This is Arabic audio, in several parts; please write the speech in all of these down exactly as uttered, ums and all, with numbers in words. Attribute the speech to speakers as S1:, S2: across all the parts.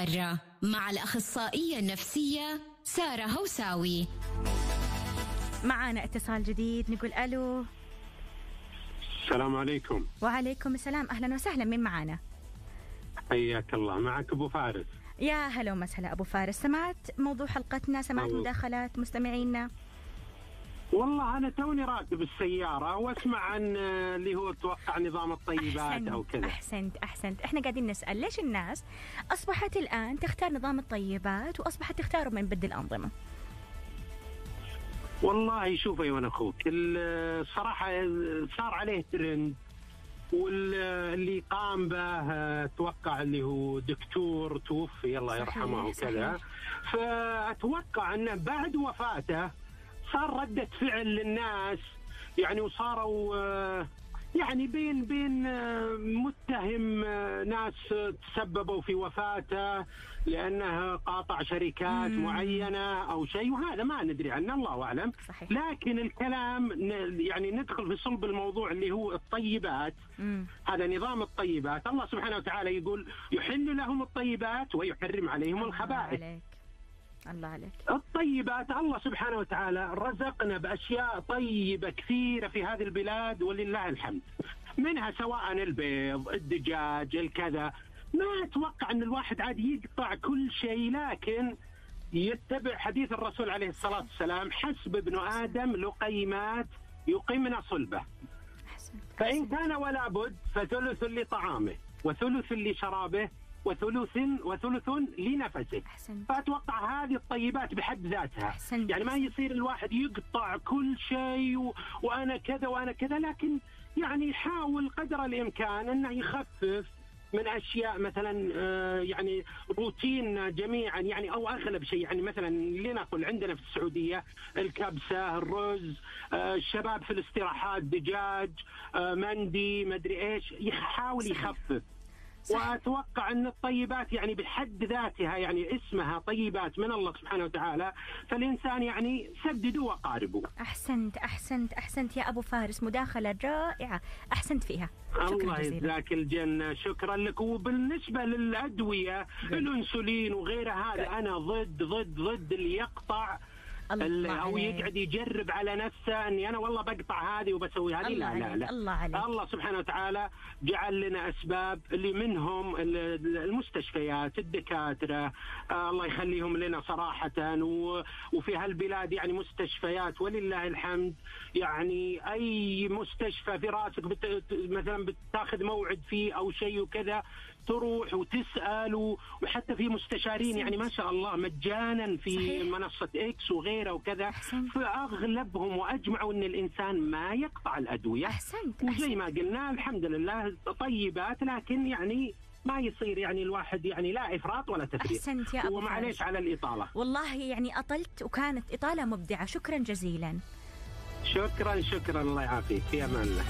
S1: سارة مع الأخصائية النفسية سارة هوساوي.
S2: معانا اتصال جديد، نقول ألو.
S3: السلام عليكم.
S2: وعليكم السلام، أهلا وسهلا، من معانا؟
S3: حياك الله، معك أبو فارس.
S2: يا هلا ومسهلا أبو فارس، سمعت موضوع حلقتنا؟ سمعت أوه. مداخلات مستمعينا؟
S3: والله أنا توني راكب السيارة واسمع عن اللي هو توقع نظام الطيبات
S2: أحسنت
S3: أو كذا.
S2: أحسنت أحسنت إحنا قاعدين نسأل ليش الناس أصبحت الآن تختار نظام الطيبات وأصبحت تختاره من بدل الأنظمة؟
S3: والله شوف أيها أخوك، الصراحة صار عليه ترند، واللي قام به توقع اللي هو دكتور توفي الله يرحمه وكذا، فأتوقع أنه بعد وفاته صار ردة فعل للناس يعني، وصاروا يعني بين بين متهم ناس تسببوا في وفاته لأنه قاطع شركات مم. معينة أو شيء، وهذا ما ندري عنه الله أعلم.
S2: صحيح.
S3: لكن الكلام يعني ندخل في صلب الموضوع اللي هو الطيبات. مم. هذا نظام الطيبات، الله سبحانه وتعالى يقول يحل لهم الطيبات ويحرم عليهم الخبائث.
S2: الله عليك.
S3: الطيبات الله سبحانه وتعالى رزقنا بأشياء طيبة كثيرة في هذه البلاد ولله الحمد، منها سواء البيض، الدجاج، الكذا. ما أتوقع أن الواحد عاد يقطع كل شيء، لكن يتبع حديث الرسول عليه الصلاة والسلام: حسب ابن آدم لقيمات يقيمن صلبه. فإن كان ولا بد فثلث لطعامه وثلث لشرابه وثلث وثلث لنفسه.
S2: أحسنت.
S3: فأتوقع هذه الطيبات بحد ذاتها.
S2: أحسنت.
S3: يعني ما يصير الواحد يقطع كل شيء و... وأنا كذا وأنا كذا، لكن يعني يحاول قدر الإمكان أنه يخفف من أشياء مثلا آه يعني روتين جميعا يعني، أو أغلب شيء يعني. مثلا لنقل عندنا في السعودية الكبسة، الرز، آه الشباب في الاستراحات دجاج، آه مندي، مدري إيش، يحاول يخفف. وأتوقع أن الطيبات يعني بحد ذاتها يعني اسمها طيبات من الله سبحانه وتعالى، فالإنسان يعني سددوا وقاربوا.
S2: أحسنت أحسنت أحسنت يا أبو فارس، مداخلة رائعة، أحسنت فيها.
S3: الله يجزاك الجنة، شكرا لك. وبالنسبة للأدوية الأنسولين وغيرها، هذا أنا ضد ضد ضد اللي يقطع أو يقعد يجرب على نفسه أني أنا والله بقطع هذه وبسوي هذه. لا لا لا
S2: الله عليك.
S3: الله سبحانه وتعالى جعل لنا أسباب اللي منهم المستشفيات، الدكاترة، آه الله يخليهم لنا صراحة. وفي هالبلاد يعني مستشفيات ولله الحمد، يعني أي مستشفى في راسك بت مثلا بتاخذ موعد فيه أو شيء وكذا تروح وتسأل، وحتى في مستشارين يعني ما شاء الله مجانا في صحيح. منصة إكس وغيره وكذا. فأغلبهم وأجمعوا أن الإنسان ما يقطع الأدوية.
S2: أحسنت.
S3: وزي ما قلنا الحمد لله طيبات، لكن يعني ما يصير يعني الواحد يعني لا إفراط ولا تفريط.
S2: أحسنت يا أبو
S3: ومعليش على الإطالة،
S2: والله يعني أطلت وكانت إطالة مبدعة، شكرا جزيلا.
S3: شكرا شكرا الله يعافيك، في أمان الله.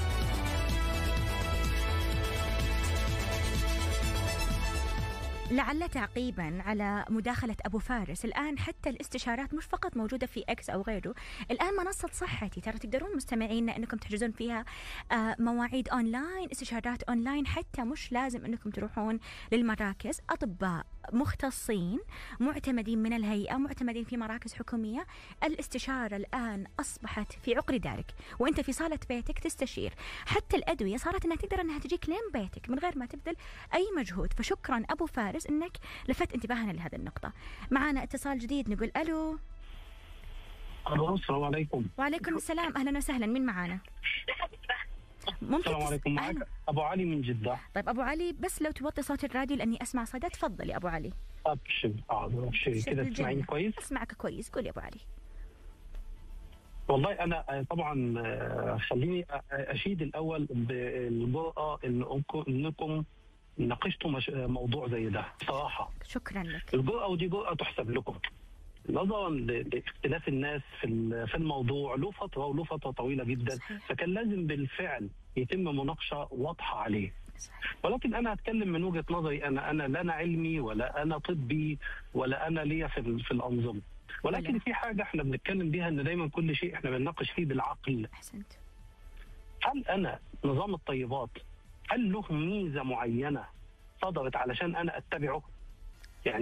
S2: لعل تعقيبا على مداخلة أبو فارس، الآن حتى الاستشارات مش فقط موجودة في إكس أو غيره، الآن منصة صحتي ترى تقدرون مستمعينا أنكم تحجزون فيها مواعيد أونلاين، استشارات أونلاين، حتى مش لازم أنكم تروحون للمراكز. أطباء مختصين معتمدين من الهيئة، معتمدين في مراكز حكومية. الاستشارة الآن أصبحت في عقر دارك، وأنت في صالة بيتك تستشير. حتى الأدوية صارت أنها تقدر أنها تجيك لين بيتك من غير ما تبذل أي مجهود. فشكرا أبو فارس أنك لفت انتباهنا لهذه النقطة. معنا اتصال جديد، نقول ألو.
S4: ألو، السلام عليكم.
S2: وعليكم السلام، أهلا وسهلا، من معانا؟
S4: السلام عليكم، معك أبو علي من جدة.
S2: طيب أبو علي، بس لو توطي صوت الراديو لأني أسمع صدى. تفضل يا أبو علي.
S4: أبشر أبشر كذا تسمعيني كويس؟
S2: أسمعك كويس، قول يا أبو علي.
S4: والله أنا طبعا خليني أشيد الأول بالجرأة إنكم ناقشتوا موضوع زي ده صراحة.
S2: شكرا لك.
S4: الجرأة، ودي جرأة تحسب لكم نظرا لاختلاف الناس في في الموضوع له فترة وله فترة طويلة جدا. صحيح. فكان لازم بالفعل يتم مناقشة واضحة عليه. صحيح. ولكن أنا أتكلم من وجهة نظري، أنا أنا لا أنا علمي ولا أنا طبي ولا أنا ليا في في الأنظمة، ولكن ولا. في حاجة احنا بنتكلم بيها إن دايما كل شيء احنا بنناقش فيه بالعقل.
S2: أحسنت.
S4: هل أنا نظام الطيبات هل له ميزة معينة صدرت علشان أنا أتبعه؟